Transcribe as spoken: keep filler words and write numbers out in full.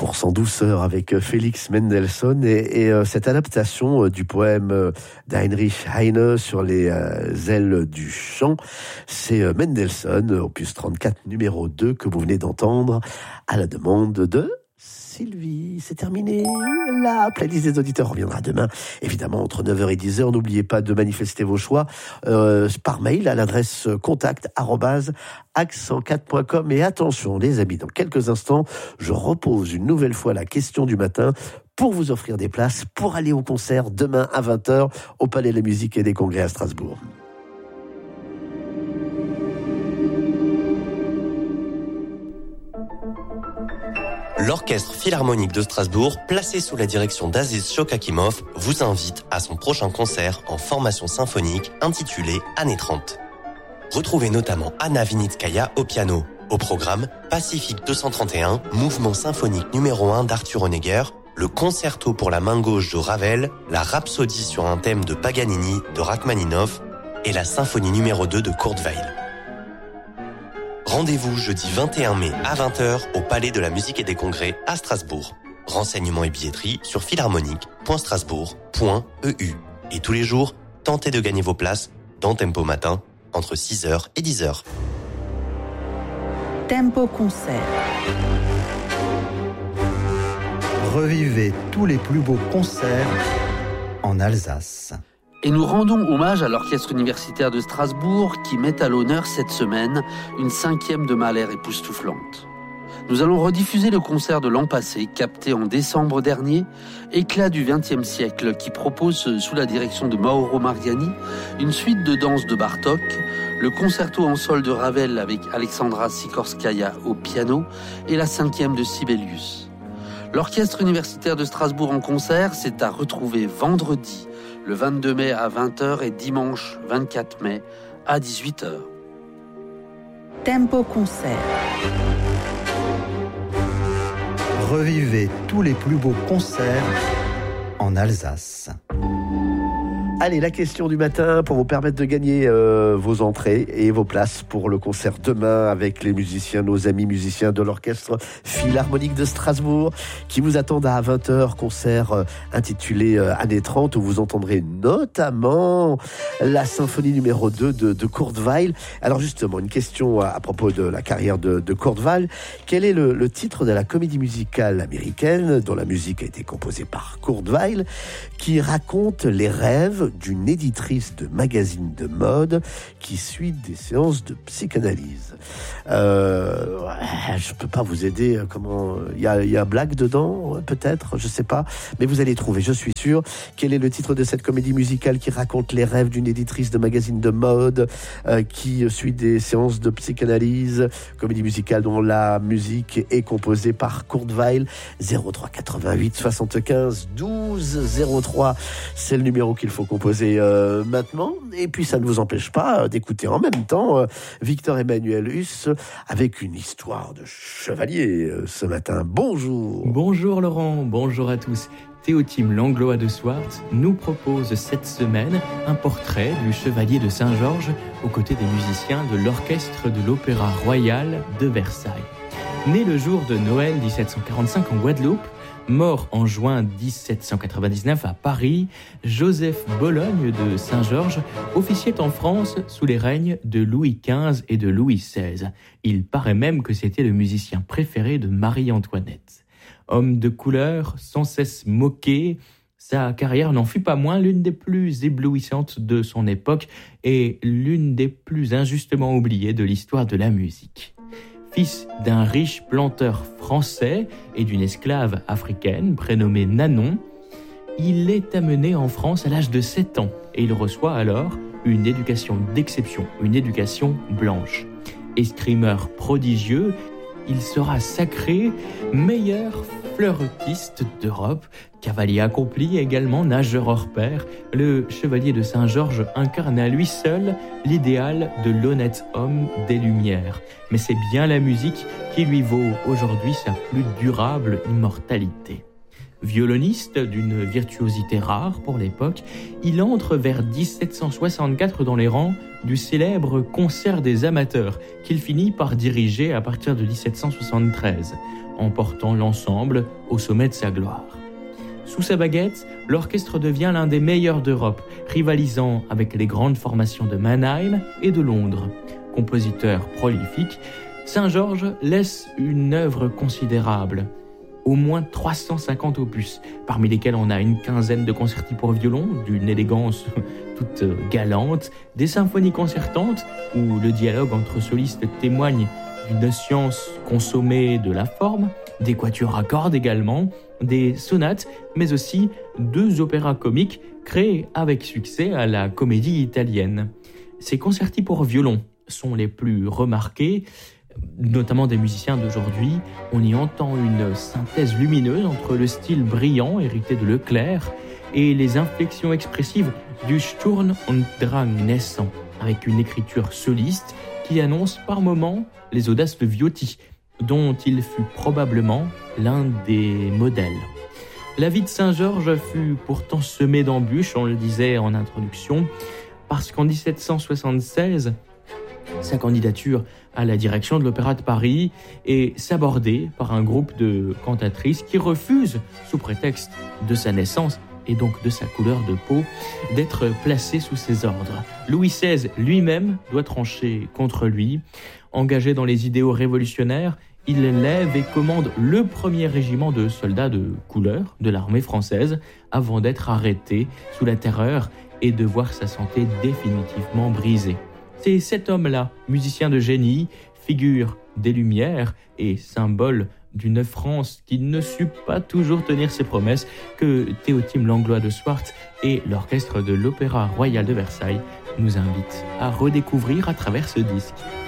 pour cent douceur avec Félix Mendelssohn et, et euh, cette adaptation euh, du poème euh, d'Heinrich Heine sur les euh, ailes du chant, c'est euh, Mendelssohn, opus trente-quatre numéro deux que vous venez d'entendre à la demande de Sylvie. C'est terminé. La playlist des auditeurs reviendra demain, évidemment, entre neuf heures et dix heures. N'oubliez pas de manifester vos choix euh, par mail à l'adresse contact arobase accent quatre point com. Et attention, les amis, dans quelques instants, je repose une nouvelle fois la question du matin pour vous offrir des places pour aller au concert demain à vingt heures au Palais de la Musique et des Congrès à Strasbourg. L'Orchestre Philharmonique de Strasbourg, placé sous la direction d'Aziz Shokakimov, vous invite à son prochain concert en formation symphonique intitulé Années trente. Retrouvez notamment Anna Vinitskaya au piano. Au programme, Pacifique deux cent trente et un, mouvement symphonique numéro un d'Arthur Honegger, le concerto pour la main gauche de Ravel, la rhapsodie sur un thème de Paganini de Rachmaninoff et la symphonie numéro deux de Kurt Weill. Rendez-vous jeudi vingt et un mai à vingt heures au Palais de la Musique et des Congrès à Strasbourg. Renseignements et billetterie sur philharmonique point strasbourg point e u. Et tous les jours, tentez de gagner vos places dans Tempo Matin entre six heures et dix heures. Tempo Concert. Revivez tous les plus beaux concerts en Alsace. Et nous rendons hommage à l'Orchestre universitaire de Strasbourg qui met à l'honneur cette semaine une cinquième de Mahler époustouflante. Nous allons rediffuser le concert de l'an passé, capté en décembre dernier, éclat du vingtième siècle, qui propose, sous la direction de Mauro Mariani, une suite de danses de Bartók, le concerto en sol de Ravel avec Alexandra Sikorskaya au piano et la cinquième de Sibelius. L'Orchestre universitaire de Strasbourg en concert, c'est à retrouver vendredi, le vingt-deux mai à vingt heures et dimanche vingt-quatre mai à dix-huit heures. Tempo Concert. Revivez tous les plus beaux concerts en Alsace. Allez, la question du matin pour vous permettre de gagner euh, vos entrées et vos places pour le concert demain avec les musiciens, nos amis musiciens de l'Orchestre Philharmonique de Strasbourg qui vous attendent à vingt heures, concert euh, intitulé euh, Années trente où vous entendrez notamment la symphonie numéro deux de, de Kurt Weill. Alors justement, une question à, à propos de la carrière de, de Kurt Weill. Quel est le, le titre de la comédie musicale américaine dont la musique a été composée par Kurt Weill qui raconte les rêves d'une éditrice de magazine de mode qui suit des séances de psychanalyse. Euh, je peux pas vous aider. Comment il y a, il y a blague dedans, peut-être, je sais pas, mais vous allez trouver, je suis sûr. Quel est le titre de cette comédie musicale qui raconte les rêves d'une éditrice de magazine de mode euh, qui suit des séances de psychanalyse? Comédie musicale dont la musique est composée par Kurt Weill. zéro trois quatre-vingt-huit soixante-quinze douze zéro trois, c'est le numéro qu'il faut composer euh, maintenant, et puis ça ne vous empêche pas d'écouter en même temps euh, Victor Emmanuel Huss avec une histoire de chevalier euh, ce matin. Bonjour. Bonjour Laurent, bonjour à tous. Théotime Langlois de Swart nous propose cette semaine un portrait du chevalier de Saint-Georges aux côtés des musiciens de l'orchestre de l'Opéra Royal de Versailles. Né le jour de Noël dix-sept cent quarante-cinq en Guadeloupe, mort en juin dix-sept cent quatre-vingt-dix-neuf à Paris, Joseph Bologne de Saint-Georges officiait en France sous les règnes de Louis quinze et de Louis seize. Il paraît même que c'était le musicien préféré de Marie-Antoinette. Homme de couleur, sans cesse moqué, sa carrière n'en fut pas moins l'une des plus éblouissantes de son époque et l'une des plus injustement oubliées de l'histoire de la musique. Fils d'un riche planteur français et d'une esclave africaine prénommée Nanon, il est amené en France à l'âge de sept ans et il reçoit alors une éducation d'exception, une éducation blanche. Escrimeur prodigieux, il sera sacré meilleur fleurettiste d'Europe, cavalier accompli également, nageur hors pair. Le chevalier de Saint-Georges incarne à lui seul l'idéal de l'honnête homme des Lumières. Mais c'est bien la musique qui lui vaut aujourd'hui sa plus durable immortalité. Violoniste d'une virtuosité rare pour l'époque, il entre vers dix-sept cent soixante-quatre dans les rangs du célèbre Concert des amateurs qu'il finit par diriger à partir de dix-sept cent soixante-treize. emportant l'ensemble au sommet de sa gloire. Sous sa baguette, l'orchestre devient l'un des meilleurs d'Europe, rivalisant avec les grandes formations de Mannheim et de Londres. Compositeur prolifique, Saint-Georges laisse une œuvre considérable. Au moins trois cent cinquante opus, parmi lesquels on a une quinzaine de concertis pour violon, d'une élégance toute galante, des symphonies concertantes, où le dialogue entre solistes témoigne d'une science consommée de la forme, des quatuors à cordes également, des sonates, mais aussi deux opéras comiques créés avec succès à la Comédie Italienne. Ces concertis pour violon sont les plus remarqués, notamment des musiciens d'aujourd'hui. On y entend une synthèse lumineuse entre le style brillant hérité de Leclerc et les inflexions expressives du Sturm und Drang naissant, avec une écriture soliste qui annonce par moments les audaces de Viotti, dont il fut probablement l'un des modèles. La vie de Saint-Georges fut pourtant semée d'embûches, on le disait en introduction, parce qu'en dix-sept cent soixante-seize, sa candidature à la direction de l'Opéra de Paris est sabordée par un groupe de cantatrices qui refusent, sous prétexte de sa naissance et donc de sa couleur de peau, d'être placé sous ses ordres. Louis seize lui-même doit trancher contre lui. Engagé dans les idéaux révolutionnaires, il lève et commande le premier régiment de soldats de couleur de l'armée française avant d'être arrêté sous la terreur et de voir sa santé définitivement brisée. C'est cet homme-là, musicien de génie, figure des Lumières et symbole d'une France qui ne sut pas toujours tenir ses promesses, que Théotime Langlois de Swart et l'orchestre de l'Opéra Royal de Versailles nous invitent à redécouvrir à travers ce disque.